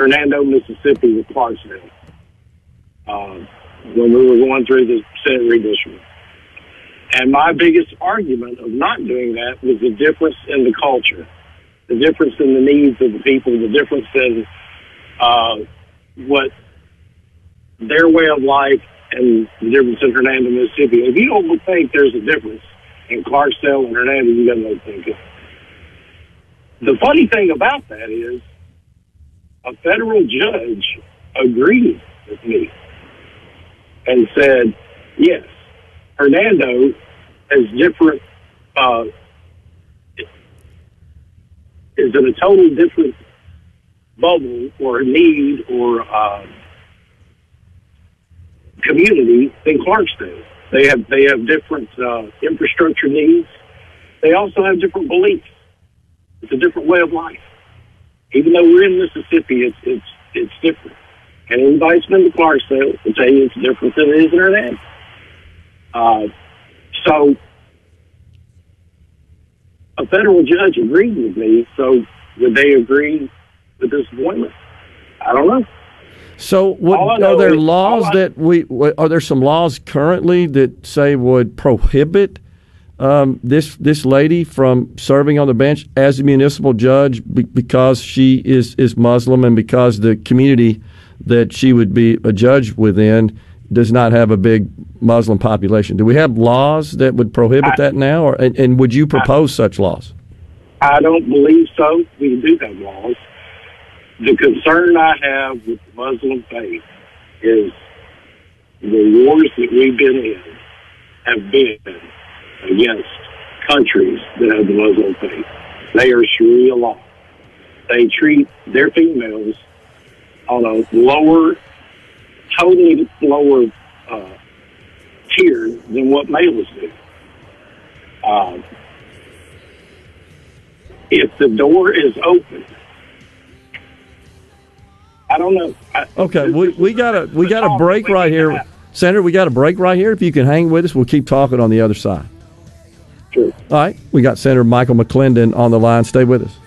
Hernando, Mississippi with Clarksville when we were going through the Senate redistricting. And my biggest argument of not doing that was the difference in the culture, the difference in the needs of the people, the difference in what their way of life and the difference in Hernando, Mississippi. If you don't think there's a difference in Clarksville and Hernando, you got no thinking. The funny thing about that is a federal judge agreed with me and said, yes, Hernando has different, is in a totally different bubble or need or community than Clarksville. They have different infrastructure needs. They also have different beliefs. It's a different way of life. Even though we're in Mississippi, it's different. And anybody's been to Clarksville will tell you it's different than it is in Hernando. So a federal judge agreed with me. So would they agree with this appointment? I don't know. So are there laws are there some laws currently that say would prohibit this lady from serving on the bench as a municipal judge because she is Muslim and because the community that she would be a judge within does not have a big Muslim population? Do we have laws that would prohibit that now, and would you propose such laws? I don't believe so. We do have laws. The concern I have with the Muslim faith is the wars that we've been in have been against countries that have the Muslim faith. They are Sharia law. They treat their females on a totally lower tier than what males do. If the door is open, I don't know. Okay, we got a break right here, Senator. We got a break right here. If you can hang with us, we'll keep talking on the other side. Sure. All right, we got Senator Michael McClendon on the line. Stay with us.